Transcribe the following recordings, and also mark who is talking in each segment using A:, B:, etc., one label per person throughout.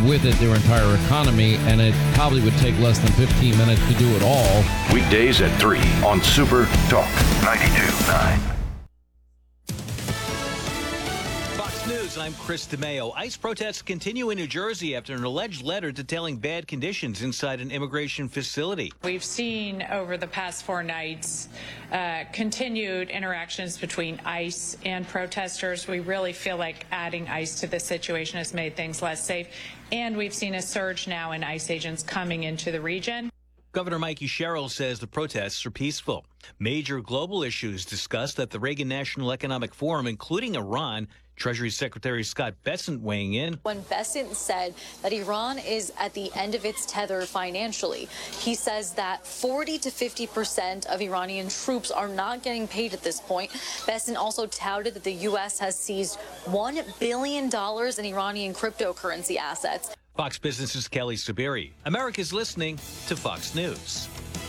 A: with it their entire economy, and it probably would take less than 15 minutes to do it all.
B: Weekdays at 3 on Super Talk 92.9.
C: Fox News, I'm Chris DeMeo. ICE protests continue in New Jersey after an alleged letter detailing bad conditions inside an immigration facility.
D: We've seen over the past 4 nights continued interactions between ICE and protesters. We really feel like adding ICE to this situation has made things less safe. And we've seen a surge now in ICE agents coming into the region.
C: Governor Mikey Sherrill says the protests are peaceful. Major global issues discussed at the Reagan National Economic Forum, including Iran. Treasury Secretary Scott Bessent weighing in.
E: When Bessent said that Iran is at the end of its tether financially, he says that 40 to 50% of Iranian troops are not getting paid at this point. Bessent also touted that the U.S. has seized $1 billion in Iranian cryptocurrency assets.
C: Fox Business's Kelly Sabiri. America's listening to Fox News.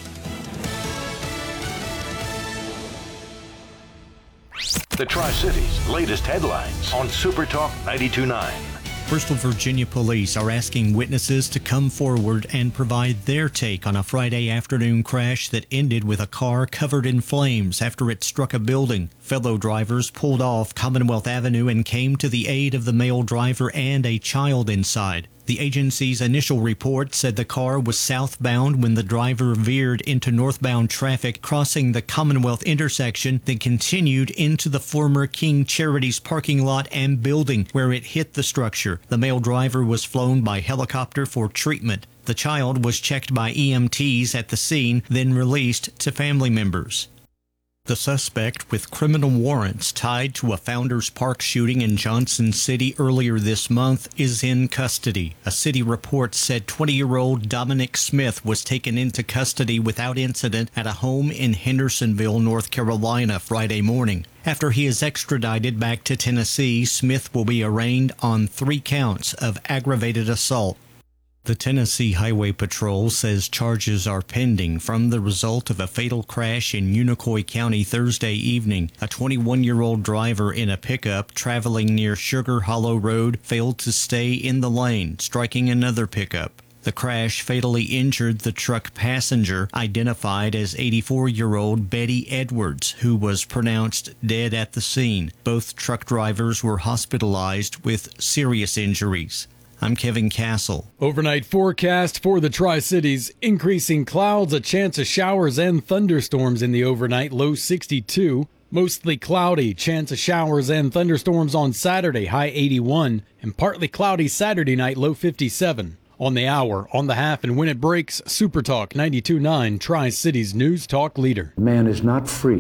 B: The Tri-Cities' latest headlines on Super Talk 92.9.
F: Bristol, Virginia police are asking witnesses to come forward and provide their take on a Friday afternoon crash that ended with a car covered in flames after it struck a building. Fellow drivers pulled off Commonwealth Avenue and came to the aid of the male driver and a child inside. The agency's initial report said the car was southbound when the driver veered into northbound traffic, crossing the Commonwealth intersection, then continued into the former King Charities parking lot and building, where it hit the structure. The male driver was flown by helicopter for treatment. The child was checked by EMTs at the scene, then released to family members. The suspect with criminal warrants tied to a Founders Park shooting in Johnson City earlier this month is in custody. A city report said 20-year-old Dominic Smith was taken into custody without incident at a home in Hendersonville, North Carolina, Friday morning. After he is extradited back to Tennessee, Smith will be arraigned on 3 counts of aggravated assault. The Tennessee Highway Patrol says charges are pending from the result of a fatal crash in Unicoi County Thursday evening. A 21-year-old driver in a pickup traveling near Sugar Hollow Road failed to stay in the lane, striking another pickup. The crash fatally injured the truck passenger, identified as 84-year-old Betty Edwards, who was pronounced dead at the scene. Both truck drivers were hospitalized with serious injuries. I'm Kevin Castle.
G: Overnight forecast for the Tri-Cities. Increasing clouds, a chance of showers and thunderstorms in the overnight, low 62. Mostly cloudy, chance of showers and thunderstorms on Saturday, high 81. And partly cloudy Saturday night, low 57. On the hour, on the half, and when it breaks, Super Talk 92.9, Tri-Cities News Talk leader.
H: Man is not free